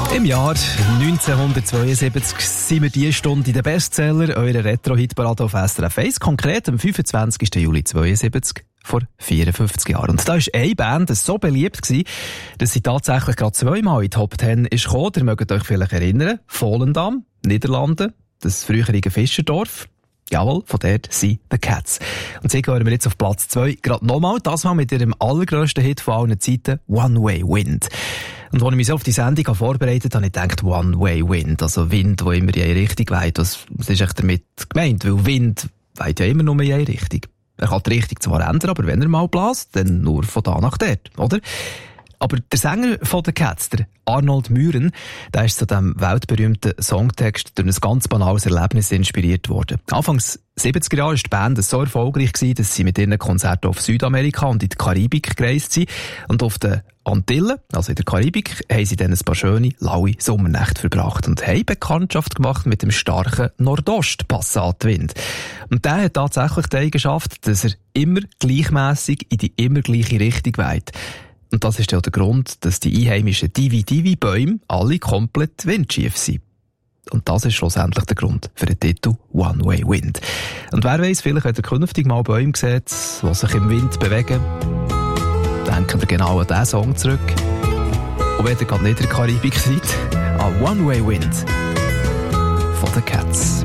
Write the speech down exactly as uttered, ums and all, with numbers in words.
Im Jahr neunzehnhundertzweiundsiebzig sind wir diese Stunde in den Bestseller, eurer Retro-Hitparade auf S R F eins, konkret am fünfundzwanzigsten Juli zweiundsiebzig, vor vierundfünfzig Jahren. Und da war eine Band so beliebt gewesen, dass sie tatsächlich gerade zweimal in die Top Ten ist gekommen. Ihr mögt euch vielleicht erinnern, Volendam, Niederlande, das frühere Fischerdorf. Jawohl, von dort sind The Cats. Und sie hören wir jetzt auf Platz zwei, gerade nochmal, das mal mit ihrem allergrössten Hit von allen Zeiten, One Way Wind. Und als ich mich so auf die Sendung vorbereitet habe, habe ich gedacht, One Way Wind, also Wind, der immer in eine Richtung weht. Das ist echt damit gemeint, weil Wind weht ja immer nur in eine Richtung. Er kann die Richtung zwar ändern, aber wenn er mal bläst, dann nur von da nach dort, oder? Aber der Sänger von The Cats, der Arnold Mühren, der ist zu diesem weltberühmten Songtext durch ein ganz banales Erlebnis inspiriert worden. Anfangs siebziger Jahre war die Band so erfolgreich, dass sie mit ihren Konzerten auf Südamerika und in die Karibik gereist sind. Und auf den Antillen, also in der Karibik, haben sie dann ein paar schöne, laue Sommernächte verbracht und haben Bekanntschaft gemacht mit dem starken Nordost-Passatwind. Und der hat tatsächlich die Eigenschaft, dass er immer gleichmässig in die immer gleiche Richtung weht. Und das ist ja der Grund, dass die einheimischen Divi-Divi-Bäume alle komplett windschief sind. Und das ist schlussendlich der Grund für den Titel One Way Wind. Und wer weiss, vielleicht hat er künftig mal Bäume gesehen, die sich im Wind bewegen. Denken wir genau an diesen Song zurück. Und wenn ihr gerade nicht in der Karibik seid, an One Way Wind von The Cats.